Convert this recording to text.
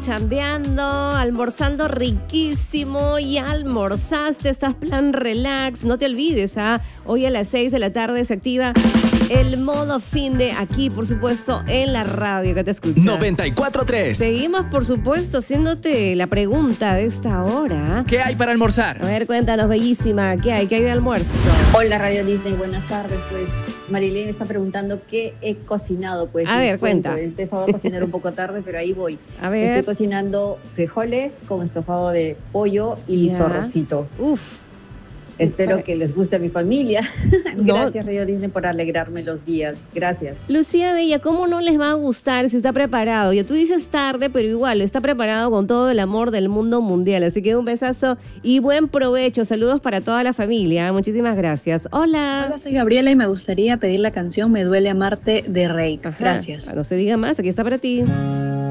chambeando, almorzando riquísimo, ya almorzaste, estás plan relax. No te olvides, hoy a las 6 de la tarde se activa el modo fin de aquí, por supuesto, en la radio que te escucha. 94.3. Seguimos, por supuesto, haciéndote la pregunta de esta hora. ¿Qué hay para almorzar? A ver, cuéntanos, bellísima, ¿qué hay? ¿Qué hay de almuerzo? Hola, Radio Disney, buenas tardes. Pues Marilyn está preguntando qué he cocinado. Pues A ver, cuenta. He empezado a cocinar un poco tarde, pero ahí voy. A ver. Estoy cocinando frijoles con estofado de pollo y Ya. zorrocito. Uf. Espero que les guste a mi familia. No. Gracias, Radio Disney, por alegrarme los días. Gracias. Lucía Bella, ¿cómo no les va a gustar si está preparado? Ya tú dices tarde, pero igual está preparado con todo el amor del mundo mundial. Así que un besazo y buen provecho. Saludos para toda la familia. Muchísimas gracias. Hola. Hola, soy Gabriela y me gustaría pedir la canción Me duele amarte de Rey. Ajá. Gracias. No se diga más, aquí está para ti.